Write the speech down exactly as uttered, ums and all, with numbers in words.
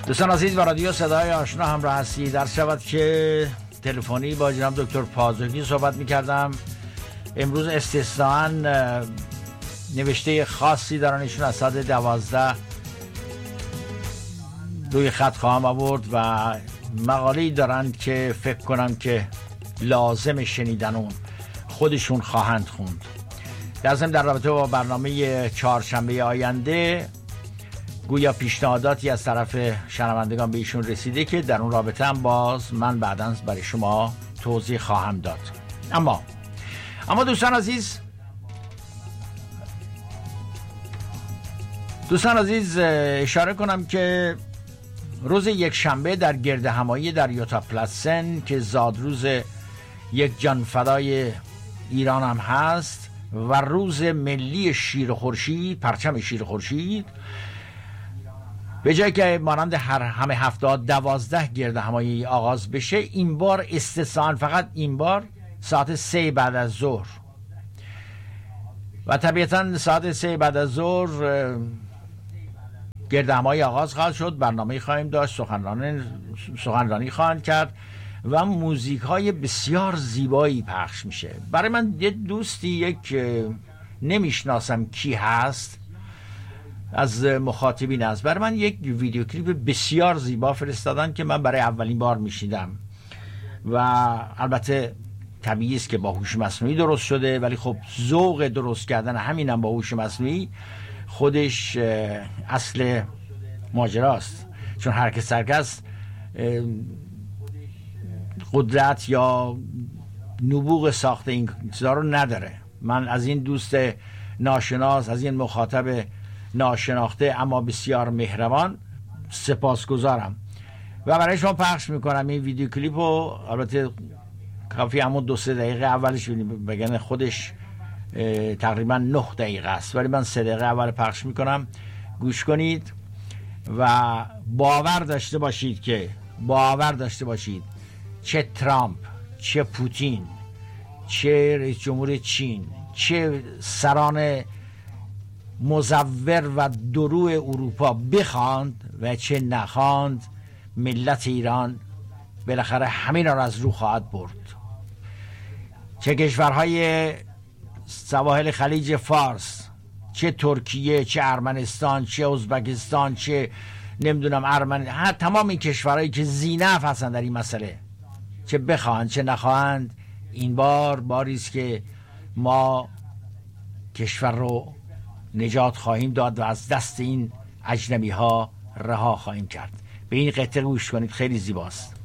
دوستان عزیز و رادیو صدای آشنا همراه هستید. در شود که تلفنی با جناب دکتر پازوکی صحبت می‌کردم. امروز استثناءً نوشته خاصی دارن ایشون از ساعت دوازده روی خط خواهم آورد و مقاله‌ای دارن که فکر کنم که لازم شنیدن اون خودشون خواهند خوند. در ضمن در رابطه با برنامه چهارشنبه آینده گویا پیشنهاداتی از طرف شنوندگان به ایشون رسیده که در اون رابطه هم باز من بعداً برای شما توضیح خواهم داد. اما اما دوستان عزیز دوستان عزیز اشاره کنم که روز یک شنبه در گرد همایی در یوتا پلاسن که زادروز یک جانفدای ایران هم هست و روز ملی شیر خورشید، پرچم شیر خورشید، به جای که مانند هر همه هفته دوازده گرد همایی آغاز بشه، این بار استثناء فقط این بار ساعت سه بعد از ظهر و طبیعتا ساعت سه بعد از ظهر گرد همایی آغاز خواهد شد. برنامه خواهیم داشت، سخنرانی سخنرانی خواهند کرد و موزیک های بسیار زیبایی پخش میشه. برای من یه دوستی، یک نمیشناسم کی هست از مخاطبین است، برای من یک ویدیو کلیپ بسیار زیبا فرستادن که من برای اولین بار میشیدم و البته طبیعی است که با هوش مصنوعی درست شده، ولی خب ذوق درست کردن همینم با هوش مصنوعی خودش اصل ماجراست، چون هر کس سرکس قدرت یا نبوغ ساخت این چیزا رو نداره. من از این دوست ناشناس، از این مخاطب ناشناخته اما بسیار مهربان سپاسگزارم و برای شما پخش میکنم این ویدیو کلیپ رو. البته کافی همون دو سه دقیقه اولش بگن خودش تقریبا نه دقیقه است، ولی من سه دقیقه اول پخش میکنم، گوش کنید و باور داشته باشید که باور داشته باشید چه ترامپ، چه پوتین، چه رئیس جمهور چین، چه سران مزور و درو اروپا بخواند و چه نخواند، ملت ایران بالاخره همین را از رو خواهد برد. چه کشورهای سواحل خلیج فارس، چه ترکیه، چه ارمنستان، چه ازبکستان، چه نمیدونم ارمن، ها تمام این کشورهایی که زینف هستن در این مسئله، چه بخواهند چه نخواهند، این بار باری است که ما کشور رو نجات خواهیم داد و از دست این اجنبی ها رها خواهیم کرد. به این قطعه گوش کنید، خیلی زیباست.